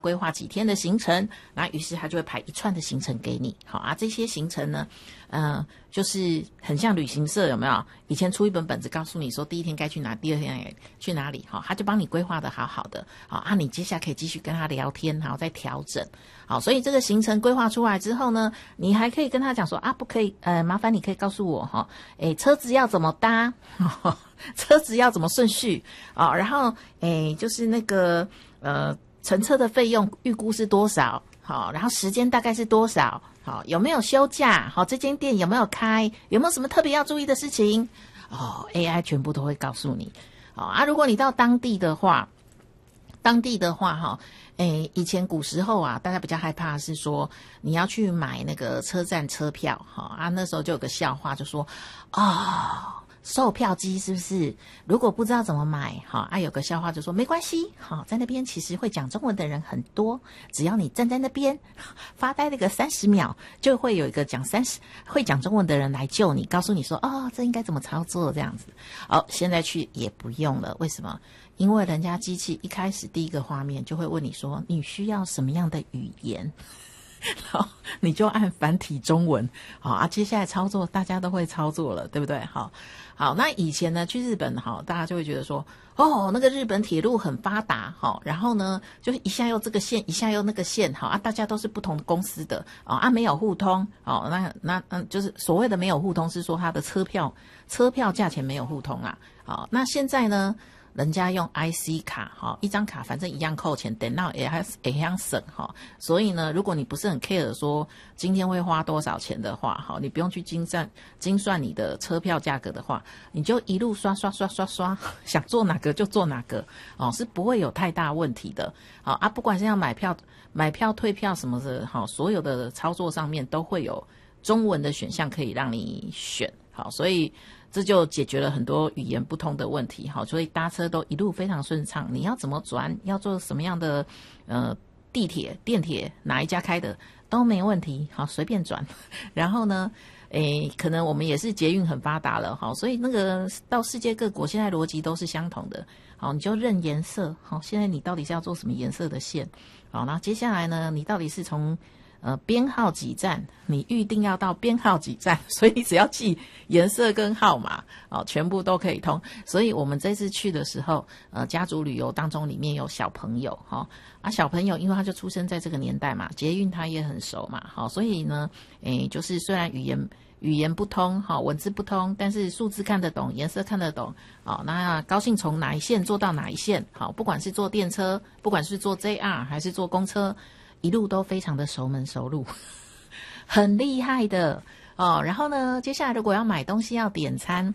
规划几天的行程，那于是他就会排一串的行程给你。好啊，这些行程呢，就是很像旅行社，有没有？以前出一本本子告诉你说第一天该去哪，第二天去哪里，好，他就帮你规划的好好的，好啊，你接下来可以继续跟他聊天，然后再调整。好，所以这个行程规划出来之后呢，你还可以跟他讲说啊，不可以，麻烦你可以告诉我哈，车子要怎么搭，车子要怎么顺序啊，然后就是那个乘车的费用预估是多少？好，然后时间大概是多少？好，有没有休假？好，这间店有没有开？有没有什么特别要注意的事情？AI 全部都会告诉你。好啊，如果你到当地的话哈，以前古时候啊，大家比较害怕是说你要去买那个车站车票，哈啊，那时候就有个笑话，就说售票机是不是？如果不知道怎么买，有个笑话就说没关系，在那边其实会讲中文的人很多，只要你站在那边发呆那个30秒，就会有一个会讲中文的人来救你，告诉你说这应该怎么操作这样子。现在去也不用了，为什么？因为人家机器一开始第一个画面就会问你说你需要什么样的语言。好，你就按繁体中文，接下来操作大家都会操作了，对不对？好，那以前呢去日本，大家就会觉得说那个日本铁路很发达，然后呢就一下又这个线一下又那个线，大家都是不同的公司的，没有互通，那就是所谓的没有互通是说它的车票价钱没有互通啊。好，那现在呢人家用 IC 卡，一张卡反正一样扣钱，等到也样省，所以呢，如果你不是很 care 说今天会花多少钱的话，你不用去精算你的车票价格的话，你就一路刷，想做哪个就做哪个，是不会有太大问题的。不管是要买票、退票什么的，所有的操作上面都会有中文的选项可以让你选。好，所以这就解决了很多语言不通的问题。好，所以搭车都一路非常顺畅。你要怎么转，要坐什么样的地铁、电铁，哪一家开的都没问题。好，随便转。然后呢，可能我们也是捷运很发达了，好，所以那个到世界各国现在逻辑都是相同的。好，你就认颜色。好，现在你到底是要做什么颜色的线？好，那接下来呢，你到底是从编号几站，你预定要到编号几站，所以你只要记颜色跟号码，全部都可以通。所以我们这次去的时候，家族旅游当中里面有小朋友，小朋友因为他就出生在这个年代嘛，捷运他也很熟嘛，所以呢，就是虽然语言不通，文字不通，但是数字看得懂，颜色看得懂，那高兴从哪一线坐到哪一线，不管是坐电车，不管是坐 JR 还是坐公车，一路都非常的熟门熟路，很厉害的然后呢，接下来如果要买东西要点餐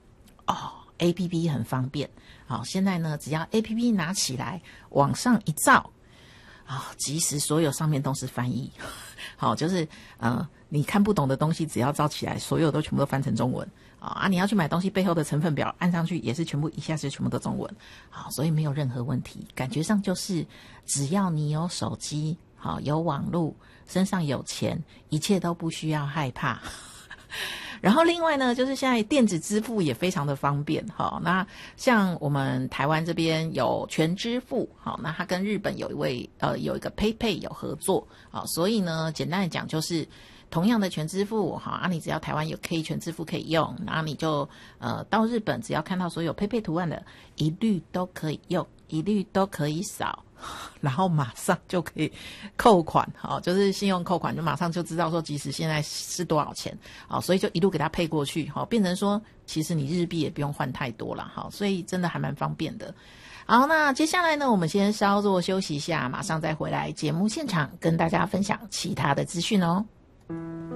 ，APP 很方便。现在呢，只要 APP 拿起来往上一照，即使所有上面都是翻译，就是你看不懂的东西，只要照起来，所有都全部都翻成中文你要去买东西背后的成分表按上去，也是全部一下子全部都中文，所以没有任何问题。感觉上就是只要你有手机。有网络，身上有钱，一切都不需要害怕。然后另外呢，就是现在电子支付也非常的方便。那像我们台湾这边有全支付，那它跟日本有一个 PayPay 有合作，所以呢，简单的讲就是同样的全支付，你只要台湾有可以全支付可以用，然后你就到日本只要看到所有 PayPay 图案的，一律都可以用，一律都可以扫。然后马上就可以扣款，就是信用扣款，就马上就知道说即使现在是多少钱，所以就一路给它配过去，变成说其实你日币也不用换太多了，所以真的还蛮方便的。好，那接下来呢，我们先稍作休息一下，马上再回来节目现场跟大家分享其他的资讯哦。